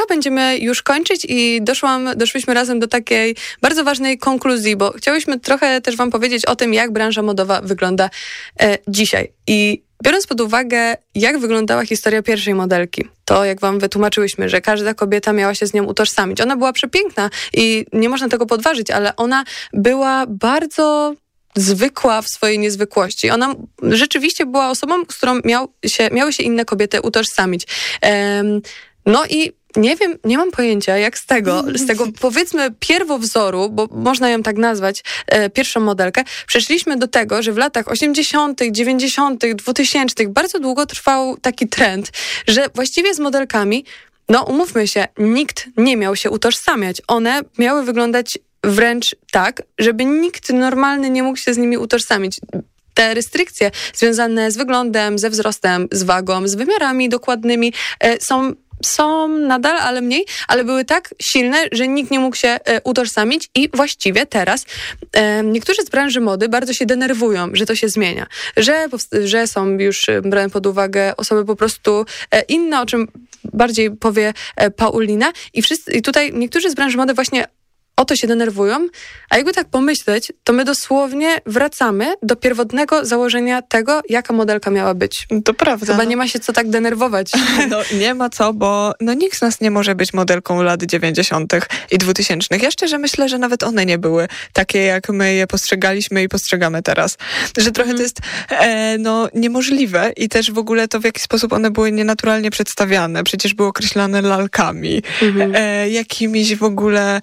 chyba będziemy już kończyć i doszłyśmy razem do takiej bardzo ważnej konkluzji, bo chciałyśmy trochę też wam powiedzieć o tym, jak branża modowa wygląda dzisiaj. I biorąc pod uwagę, jak wyglądała historia pierwszej modelki, to jak wam wytłumaczyłyśmy, że każda kobieta miała się z nią utożsamić. Ona była przepiękna i nie można tego podważyć, ale ona była bardzo zwykła w swojej niezwykłości. Ona rzeczywiście była osobą, z którą miały się inne kobiety utożsamić. No i nie wiem, nie mam pojęcia, jak z tego powiedzmy pierwowzoru, bo można ją tak nazwać, pierwszą modelkę, przeszliśmy do tego, że w latach 80., 90., 2000 bardzo długo trwał taki trend, że właściwie z modelkami, no umówmy się, nikt nie miał się utożsamiać. One miały wyglądać wręcz tak, żeby nikt normalny nie mógł się z nimi utożsamić. Te restrykcje związane z wyglądem, ze wzrostem, z wagą, z wymiarami dokładnymi są nadal, ale mniej, ale były tak silne, że nikt nie mógł się utożsamić i właściwie teraz niektórzy z branży mody bardzo się denerwują, że to się zmienia, że są już brane pod uwagę osoby po prostu inne, o czym bardziej powie Paulina i tutaj niektórzy z branży mody właśnie o to się denerwują, a jakby tak pomyśleć, to my dosłownie wracamy do pierwotnego założenia tego, jaka modelka miała być. To prawda. Chyba nie ma się co tak denerwować. No nie ma co, bo nikt z nas nie może być modelką lat 90. i 2000. Ja szczerze myślę, że nawet one nie były takie, jak my je postrzegaliśmy i postrzegamy teraz. Że trochę to jest niemożliwe i też w ogóle to, w jaki sposób one były nienaturalnie przedstawiane. Przecież były określane lalkami, jakimiś w ogóle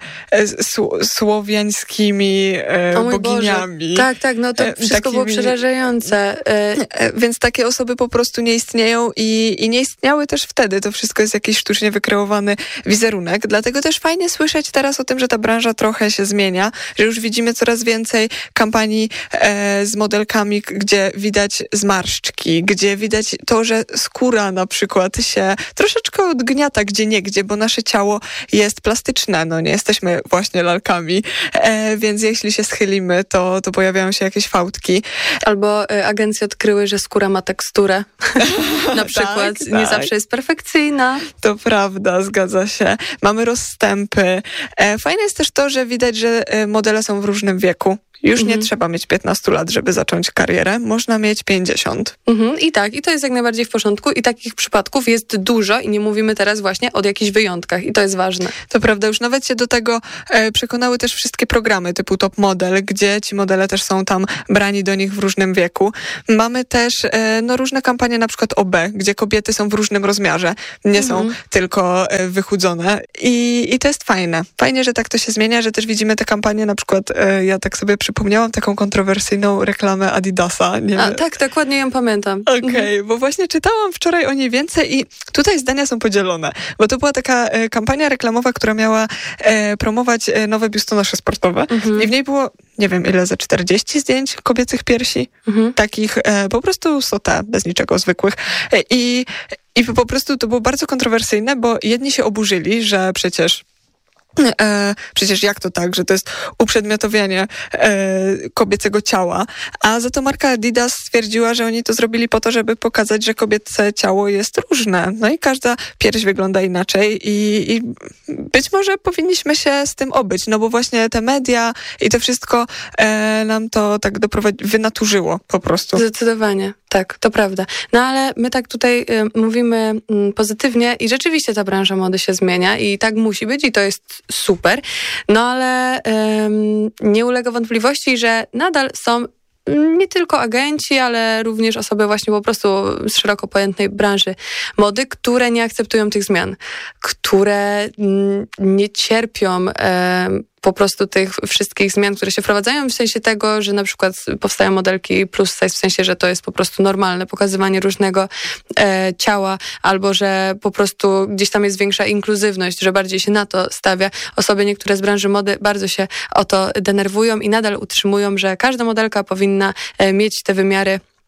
słowiańskimi boginiami. Boże. Tak, no to wszystko było przerażające. Więc takie osoby po prostu nie istnieją i nie istniały też wtedy. To wszystko jest jakiś sztucznie wykreowany wizerunek. Dlatego też fajnie słyszeć teraz o tym, że ta branża trochę się zmienia, że już widzimy coraz więcej kampanii z modelkami, gdzie widać zmarszczki, gdzie widać to, że skóra na przykład się troszeczkę odgniata gdzieniegdzie, bo nasze ciało jest plastyczne. No nie jesteśmy właśnie lalkami, więc jeśli się schylimy, to pojawiają się jakieś fałdki. Albo agencje odkryły, że skóra ma teksturę. Na przykład. Tak. Nie zawsze jest perfekcyjna. To prawda, zgadza się. Mamy rozstępy. Fajne jest też to, że widać, że modele są w różnym wieku. Już nie trzeba mieć 15 lat, żeby zacząć karierę. Można mieć 50. I to jest jak najbardziej w porządku i takich przypadków jest dużo i nie mówimy teraz właśnie o jakichś wyjątkach i to jest ważne. To prawda, już nawet się do tego przekonały też wszystkie programy typu Top Model, gdzie ci modele też są tam brani do nich w różnym wieku. Mamy też różne kampanie, na przykład OB, gdzie kobiety są w różnym rozmiarze, nie są tylko wychudzone i to jest fajne. Fajnie, że tak to się zmienia, że też widzimy te kampanie, na przykład ja tak sobie przypomniałam taką kontrowersyjną reklamę Adidasa. Tak, dokładnie ją pamiętam. Okej, bo właśnie czytałam wczoraj o niej więcej i tutaj zdania są podzielone, bo to była taka kampania reklamowa, która miała promować nowe biustonosze sportowe i w niej było, nie wiem ile, ze 40 zdjęć kobiecych piersi, takich po prostu sotę, bez niczego, zwykłych. I po prostu to było bardzo kontrowersyjne, bo jedni się oburzyli, że przecież jak to tak, że to jest uprzedmiotowienie kobiecego ciała, a za to marka Adidas stwierdziła, że oni to zrobili po to, żeby pokazać, że kobiece ciało jest różne. No i każda pierś wygląda inaczej i być może powinniśmy się z tym obyć, no bo właśnie te media i to wszystko nam to tak wynaturzyło po prostu. Zdecydowanie, tak, to prawda. No ale my tak tutaj mówimy pozytywnie i rzeczywiście ta branża mody się zmienia i tak musi być i to jest super, no ale nie ulega wątpliwości, że nadal są nie tylko agenci, ale również osoby właśnie po prostu z szeroko pojętej branży mody, które nie akceptują tych zmian, które nie cierpią po prostu tych wszystkich zmian, które się wprowadzają, w sensie tego, że na przykład powstają modelki plus size, w sensie, że to jest po prostu normalne pokazywanie różnego ciała, albo że po prostu gdzieś tam jest większa inkluzywność, że bardziej się na to stawia. Osoby niektóre z branży mody bardzo się o to denerwują i nadal utrzymują, że każda modelka powinna mieć te wymiary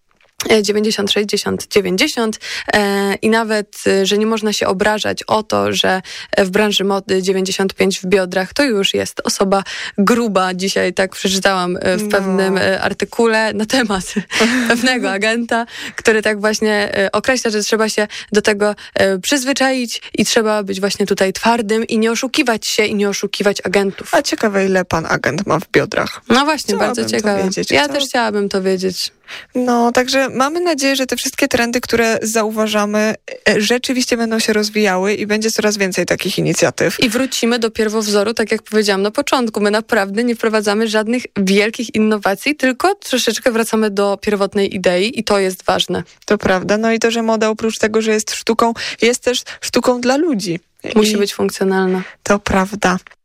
90, 60, 90 i nawet, że nie można się obrażać o to, że w branży mody 95 w biodrach to już jest osoba gruba. Dzisiaj tak przeczytałam w pewnym artykule na temat pewnego agenta, który tak właśnie określa, że trzeba się do tego przyzwyczaić i trzeba być właśnie tutaj twardym i nie oszukiwać się i nie oszukiwać agentów. A ciekawe, ile pan agent ma w biodrach? No właśnie, bardzo ciekawe. Ja też chciałabym to wiedzieć. No, także mamy nadzieję, że te wszystkie trendy, które zauważamy, rzeczywiście będą się rozwijały i będzie coraz więcej takich inicjatyw. I wrócimy do pierwowzoru, tak jak powiedziałam na początku. My naprawdę nie wprowadzamy żadnych wielkich innowacji, tylko troszeczkę wracamy do pierwotnej idei i to jest ważne. To prawda. No i to, że moda oprócz tego, że jest sztuką, jest też sztuką dla ludzi. Musi być funkcjonalna. To prawda.